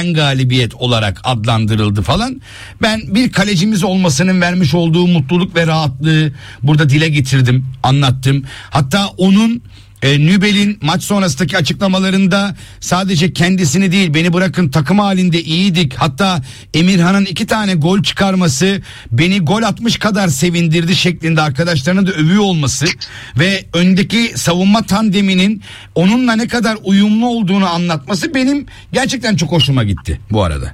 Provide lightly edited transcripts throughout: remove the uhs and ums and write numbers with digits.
güven galibiyet olarak adlandırıldı falan. Ben bir kalecimiz olmasının vermiş olduğu mutluluk ve rahatlığı burada dile getirdim, anlattım. Hatta onun Nübel'in maç sonrasındaki açıklamalarında sadece kendisini değil, beni bırakın takım halinde iyiydik. Hatta Emirhan'ın 2 tane gol çıkarması beni gol atmış kadar sevindirdi şeklinde arkadaşlarına da övüyor olması ve öndeki savunma tandeminin onunla ne kadar uyumlu olduğunu anlatması benim gerçekten çok hoşuma gitti bu arada.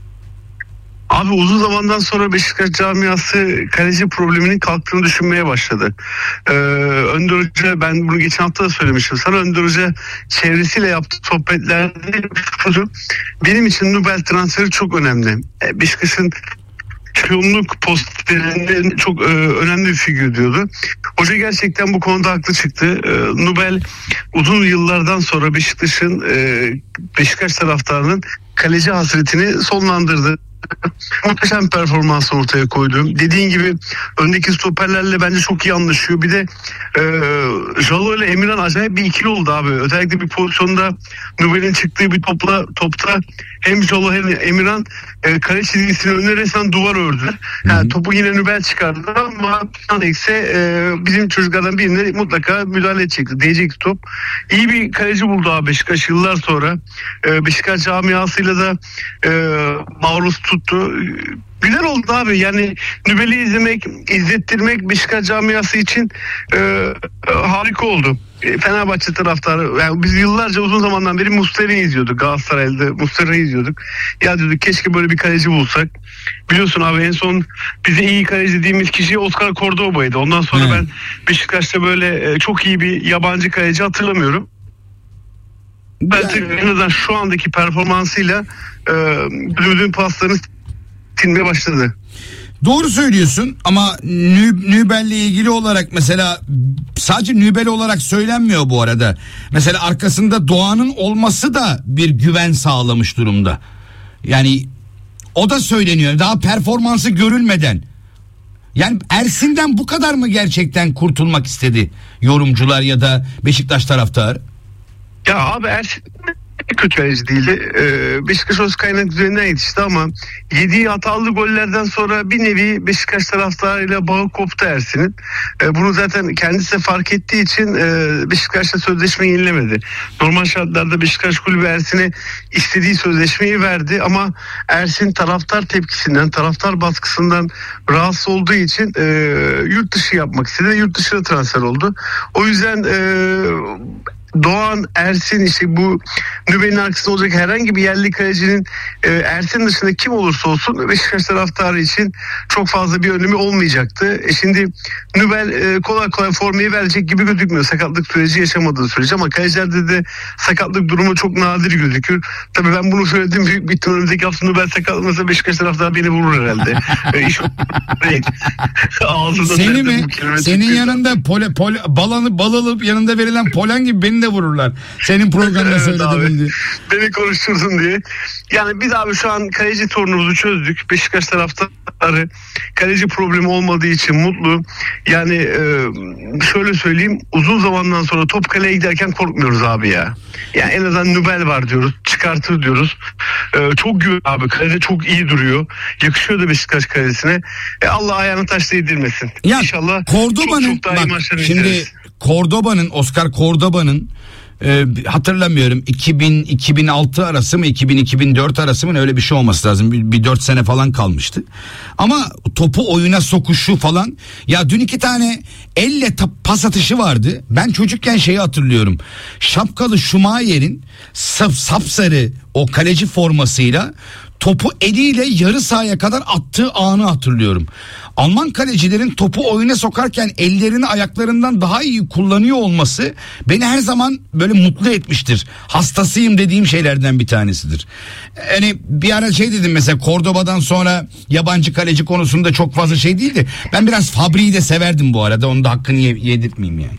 Abi uzun zamandan sonra Beşiktaş camiası kaleci probleminin kalktığını düşünmeye başladı. Önder Hoca, ben bunu geçen hafta da söylemiştim sana, Önder Hoca çevresiyle yaptığı sohbetlerde benim için Nübel transferi çok önemli. Beşiktaş'ın şampiyonluk posterinde çok önemli bir figür diyordu. Hoca gerçekten bu konuda haklı çıktı. Nübel uzun yıllardan sonra Beşiktaş'ın Beşiktaş taraftarının kaleci hasretini sonlandırdı. Muhteşem performans ortaya koydu. Dediğin gibi öndeki stoperlerle bence çok iyi anlaşıyor. Bir de Jalo ile Emirhan acayip bir ikili oldu abi. Özellikle bir pozisyonda Nübel'in çıktığı bir topta hem Jalo hem Emirhan kale çizgisinin önüne resmen duvar ördüler. Yani topu yine Nübel çıkardı ama bizim çocuklardan birine mutlaka müdahale edecekti. Değecekti top. İyi bir kaleci buldu abi Beşiktaş yıllar sonra. Beşiktaş camiasıyla da maruz tuttu. Güzel oldu abi. Yani Nübel'i izlemek, izlettirmek Beşiktaş camiası için harika oldu. Fenerbahçe taraftarı, yani biz yıllarca uzun zamandan beri Muslera'yı izliyorduk. Galatasaray'da Muslera'yı izliyorduk. Ya diyorduk keşke böyle bir kaleci bulsak. Biliyorsun abi, en son bize iyi kaleci dediğimiz kişi Oscar Cordoba'ydı. Ondan sonra ben Beşiktaş'ta böyle çok iyi bir yabancı kaleci hatırlamıyorum. Bence en azından şu andaki performansıyla bütün paslarını silmeye başladı. Doğru söylüyorsun ama Nübel'le ilgili olarak mesela sadece Nübel olarak söylenmiyor bu arada. Mesela arkasında Doğan'ın olması da bir güven sağlamış durumda. Yani o da söyleniyor daha performansı görülmeden. Yani Ersin'den bu kadar mı gerçekten kurtulmak istedi yorumcular ya da Beşiktaş taraftarı? Ya abi Ersin kötü kaleci değildi. Beşiktaş öz kaynak üzerinden yetişti ama yediği hatalı gollerden sonra bir nevi Beşiktaş taraftarıyla bağı koptu Ersin'in. Bunu zaten kendisi de fark ettiği için Beşiktaş'la sözleşme yenilemedi. Normal şartlarda Beşiktaş kulübü Ersin'e istediği sözleşmeyi verdi ama Ersin taraftar tepkisinden, taraftar baskısından rahatsız olduğu için yurt dışı yapmak istedi. Yurt dışına transfer oldu. O yüzden Doğan, Ersin, işte bu Nübel'in arkasında olacak herhangi bir yerli kalecinin Ersin dışında kim olursa olsun Beşiktaş taraftarı için çok fazla bir önemi olmayacaktı. Şimdi Nübel kolay kolay formayı verecek gibi gözükmüyor. Sakatlık süreci yaşamadığı sürece, ama kalecilerde de sakatlık durumu çok nadir gözükür. Tabii ben bunu söyledim, büyük bir ihtimalle önümüzdeki hafta Nübel sakatlanırsa Beşiktaş taraftarı beni vurur herhalde. Seni mi? Senin yanında bal alıp yanında verilen polen gibi beni de vururlar. Senin programda söyledim diye. Beni konuşturdun diye. Yani biz abi şu an kaleci sorunumuzu çözdük. Beşiktaş taraftarı kaleci problemi olmadığı için mutlu. Yani şöyle söyleyeyim, uzun zamandan sonra top kaleye giderken korkmuyoruz abi ya. Yani en azından Nübel var diyoruz. Çıkartır diyoruz. Çok güven abi. Kalede çok iyi duruyor. Yakışıyor da Beşiktaş kalesine. Allah ayağını taş değdirmesin. Ya, İnşallah Cordoba'nın, çok daha iyi maçlar şimdi izleriz. Oscar Cordoba'nın hatırlamıyorum 2006 arası mı 2004 arası mı, öyle bir şey olması lazım, bir 4 sene falan kalmıştı ama topu oyuna sokuşu falan, ya dün 2 tane elle pas atışı vardı. Ben çocukken şeyi hatırlıyorum, şapkalı Schumacher'in sapsarı o kaleci formasıyla topu eliyle yarı sahaya kadar attığı anı hatırlıyorum. Alman kalecilerin topu oyuna sokarken ellerini ayaklarından daha iyi kullanıyor olması beni her zaman böyle mutlu etmiştir. Hastasıyım dediğim şeylerden bir tanesidir. Yani bir ara şey dedim mesela, Cordoba'dan sonra yabancı kaleci konusunda çok fazla şey değildi. Ben biraz Fabri'yi de severdim bu arada, onun da hakkını yedirtmeyeyim yani.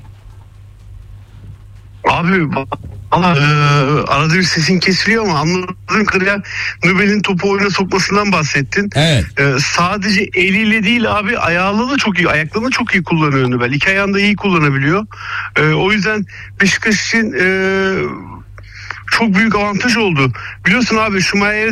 Abi arada bir sesin kesiliyor ama anladığım kadarıyla Nübel'in topu oyuna sokmasından bahsettin. Evet. Sadece eliyle değil abi, ayağıyla da çok iyi, ayaklarını çok iyi kullanıyor Nübel. 2 ayağını da iyi kullanabiliyor. O yüzden Beşiktaş için çok büyük avantaj oldu. Biliyorsun abi, Schumacher